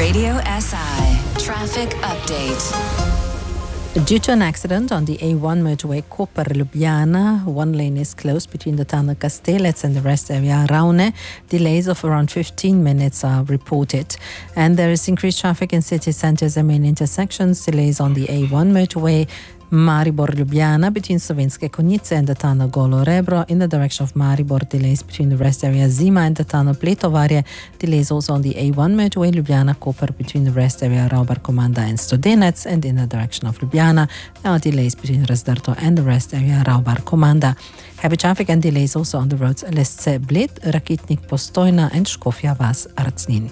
Radio SI Traffic Update. Due to an accident on the A1 motorway Koper-Ljubljana, one lane is closed between the town of Kastelec and the rest area Raune. Delays of around 15 minutes are reported. And there is increased traffic in city centres and main intersections. Delays on the A1 motorway Maribor-Ljubljana between Slovenske Konjice and the town of Golo Rebro. In the direction of Maribor, delays between the rest area Zima and the town of Pletovarje. Delays also on the A1 motorway Ljubljana-Koper between the rest area Raubar Komanda and Studenec. And in the direction of Ljubljana, there are delays between Razdrto and the rest area Raubar Komanda. Heavy traffic and delays also on the roads Lesce-Bled, Rakitnik Postojna and Škofja Vas-Arcnin.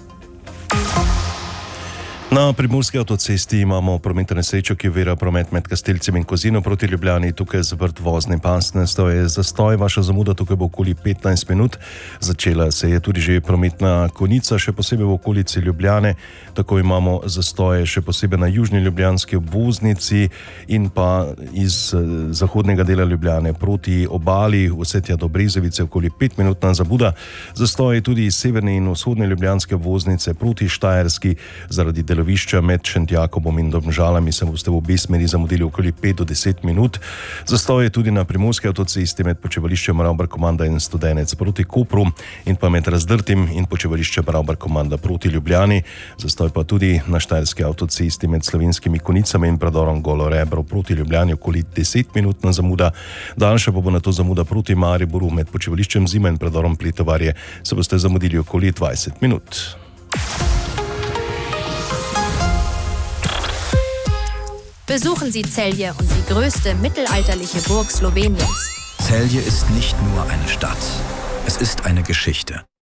Na primorski avtocesti imamo prometno nesrečo, ki ovira promet med Kastelcem in Kozino proti Ljubljani. Tukaj je zaprt vozni pas, je zastoj. Vaša zamuda tukaj bo okoli 15 minut. Začela se je tudi že prometna konica, še posebej v okolici Ljubljane. Tako imamo zastoje še posebej na južni ljubljanski obvoznici in pa iz zahodnega dela Ljubljane proti obali, vse tja do Brezovice, okoli 5-minutna zamuda. Zastoje tudi iz severne in vzhodne ljubljanske obvoznice proti Štajerski zaradi delovišča med Šentjakobom in Domžalami se boste v obe smeri zamudili okoli 5 do 10 minut. Zastoj je tudi na primorski avtocesti med počivališčem Raubar Komanda in Studenec proti Kopru in pa med Razdrtim in počivališčem Raubar Komanda proti Ljubljani. Zastoj pa tudi na štajerski avtocesti med Slovenskimi Konicami in predorom Golo Rebro proti Ljubljani, okoli 10-minutna zamuda. Daljša pa bo na to zamuda proti Mariboru med počivališčem Zima in predorom Pletovarje se boste zamudili okoli 20 minut. Besuchen Sie Celje und die größte mittelalterliche Burg Sloweniens. Celje ist nicht nur eine Stadt, es ist eine Geschichte.